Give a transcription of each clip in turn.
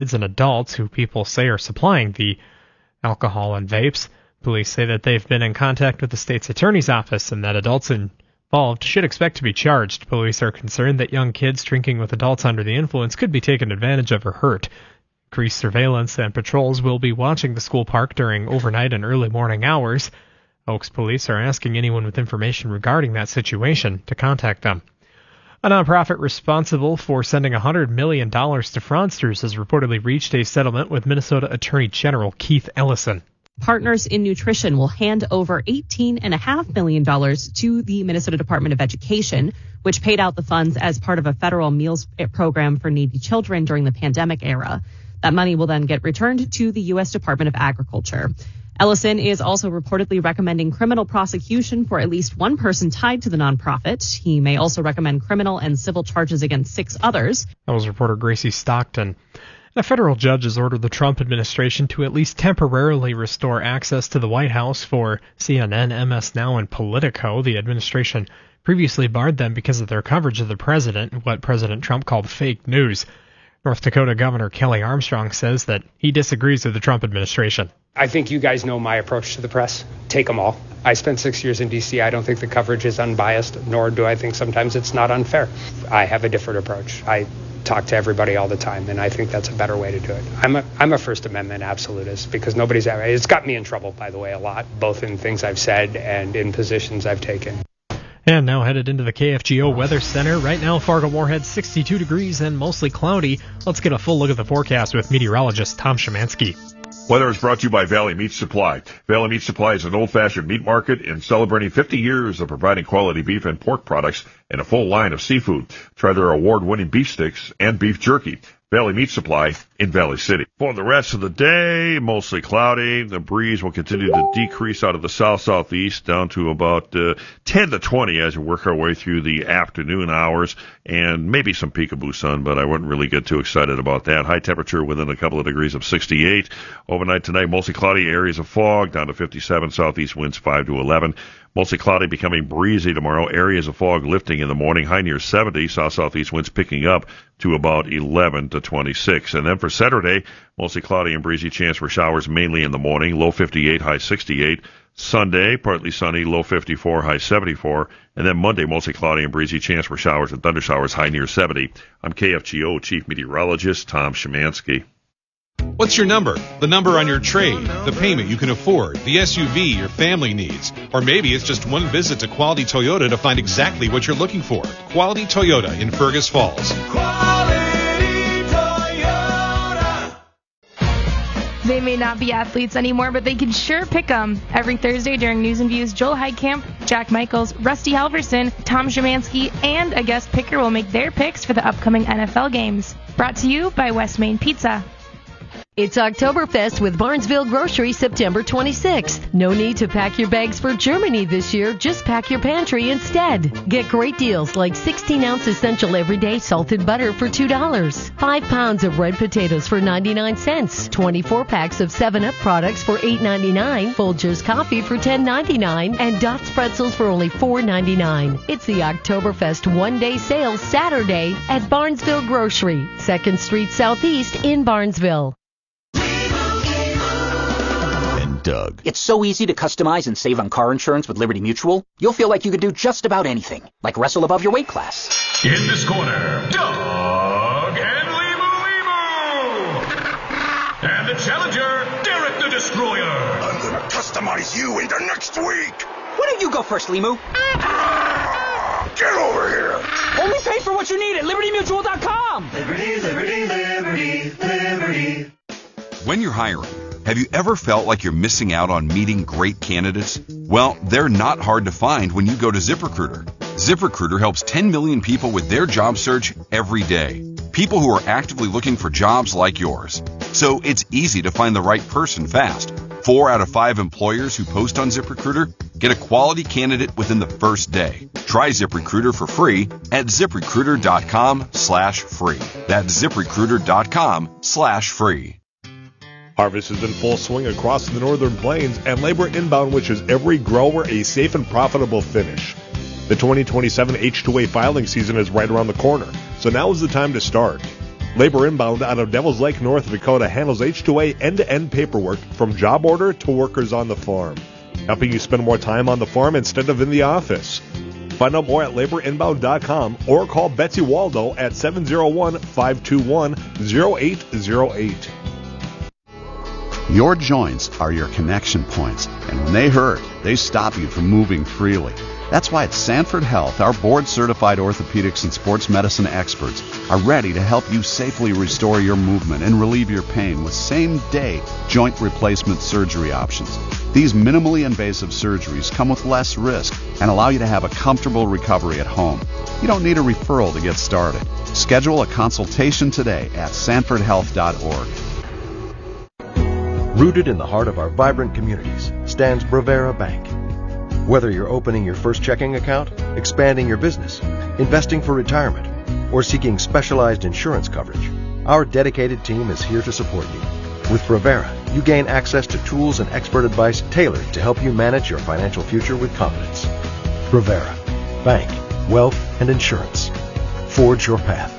It's an adult who people say are supplying the alcohol and vapes. Police say that they've been in contact with the state's attorney's office and that adults involved should expect to be charged. Police are concerned that young kids drinking with adults under the influence could be taken advantage of or hurt. Increased surveillance and patrols will be watching the school park during overnight and early morning hours. Oaks police are asking anyone with information regarding that situation to contact them. A nonprofit responsible for sending $100 million to fraudsters has reportedly reached a settlement with Minnesota Attorney General Keith Ellison. Partners in Nutrition will hand over $18.5 million to the Minnesota Department of Education, which paid out the funds as part of a federal meals program for needy children during the pandemic era. That money will then get returned to the U.S. Department of Agriculture. Ellison is also reportedly recommending criminal prosecution for at least one person tied to the nonprofit. He may also recommend criminal and civil charges against 6 others. That was reporter Gracie Stockton. A federal judge has ordered the Trump administration to at least temporarily restore access to the White House for CNN, MS Now, and Politico. The administration previously barred them because of their coverage of the president, what President Trump called fake news. North Dakota Governor Kelly Armstrong says that he disagrees with the Trump administration. I think you guys know my approach to the press. Take them all. I spent 6 years in D.C. I don't think the coverage is unbiased, nor do I think sometimes it's not unfair. I have a different approach. I talk to everybody all the time, and I think that's a better way to do it. I'm a First Amendment absolutist because it's got me in trouble, by the way, a lot, both in things I've said and in positions I've taken. And now headed into the KFGO Weather Center. Right now, Fargo-Moorhead 62 degrees and mostly cloudy. Let's get a full look at the forecast with meteorologist Tom Szymanski. Weather is brought to you by Valley Meat Supply. Valley Meat Supply is an old-fashioned meat market and celebrating 50 years of providing quality beef and pork products and a full line of seafood. Try their award-winning beef sticks and beef jerky. Valley Meat Supply in Valley City. For the rest of the day, mostly cloudy. The breeze will continue to decrease out of the south-southeast down to about 10 to 20 as we work our way through the afternoon hours, and maybe some peekaboo sun, but I wouldn't really get too excited about that. High temperature within a couple of degrees of 68. Overnight tonight, mostly cloudy, areas of fog down to 57, southeast winds 5 to 11. Mostly cloudy, becoming breezy tomorrow. Areas of fog lifting in the morning. High near 70. South-southeast winds picking up to about 11 to 26. And then for Saturday, mostly cloudy and breezy. Chance for showers mainly in the morning. Low 58, high 68. Sunday, partly sunny. Low 54, high 74. And then Monday, mostly cloudy and breezy. Chance for showers and thundershowers. High near 70. I'm KFGO Chief Meteorologist Tom Szymanski. What's your number? The number on your trade, the payment you can afford, the SUV your family needs. Or maybe it's just one visit to Quality Toyota to find exactly what you're looking for. Quality Toyota in Fergus Falls. Quality Toyota. They may not be athletes anymore, but they can sure pick them. Every Thursday during News and Views, Joel Heidkamp, Jack Michaels, Rusty Halverson, Tom Szymanski, and a guest picker will make their picks for the upcoming NFL games. Brought to you by West Main Pizza. It's Oktoberfest with Barnesville Grocery September 26th. No need to pack your bags for Germany this year. Just pack your pantry instead. Get great deals like 16-ounce Essential Everyday Salted Butter for $2. 5 pounds of red potatoes for 99 cents. 24 packs of 7-Up products for $8.99. Folgers coffee for $10.99. And Dots pretzels for only $4.99. It's the Oktoberfest one-day sale Saturday at Barnesville Grocery, 2nd Street Southeast in Barnesville. Doug. It's so easy to customize and save on car insurance with Liberty Mutual. You'll feel like you could do just about anything, like wrestle above your weight class. In this corner, Doug and Limu. And the challenger, Derek the Destroyer. I'm gonna customize you into next week. Why don't you go first, Limu? Get over here. Only pay for what you need at LibertyMutual.com. Liberty, liberty, liberty, liberty. When you're hiring, have you ever felt like you're missing out on meeting great candidates? Well, they're not hard to find when you go to ZipRecruiter. ZipRecruiter helps 10 million people with their job search every day. People who are actively looking for jobs like yours. So it's easy to find the right person fast. 4 out of 5 employers who post on ZipRecruiter get a quality candidate within the first day. Try ZipRecruiter for free at ZipRecruiter.com/free. That's ZipRecruiter.com/free. Harvest is in full swing across the northern plains, and Labor Inbound wishes every grower a safe and profitable finish. The 2027 H2A filing season is right around the corner, so now is the time to start. Labor Inbound out of Devils Lake, North Dakota handles H-2A end-to-end paperwork from job order to workers on the farm, helping you spend more time on the farm instead of in the office. Find out more at laborinbound.com or call Betsy Waldo at 701-521-0808. Your joints are your connection points, and when they hurt, they stop you from moving freely. That's why at Sanford Health, our board-certified orthopedics and sports medicine experts are ready to help you safely restore your movement and relieve your pain with same-day joint replacement surgery options. These minimally invasive surgeries come with less risk and allow you to have a comfortable recovery at home. You don't need a referral to get started. Schedule a consultation today at sanfordhealth.org. Rooted in the heart of our vibrant communities stands Bravera Bank. Whether you're opening your first checking account, expanding your business, investing for retirement, or seeking specialized insurance coverage, our dedicated team is here to support you. With Bravera, you gain access to tools and expert advice tailored to help you manage your financial future with confidence. Bravera, bank, wealth, and insurance. Forge your path.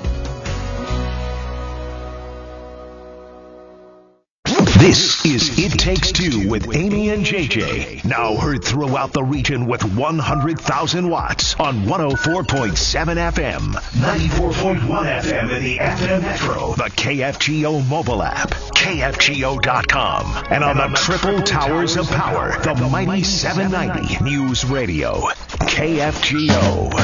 This is It Takes Two with Amy and JJ. Now heard throughout the region with 100,000 watts on 104.7 FM, 94.1 FM in the FM Metro, the KFGO mobile app, KFGO.com, and on the triple towers of power, the mighty 790 News Radio, KFGO.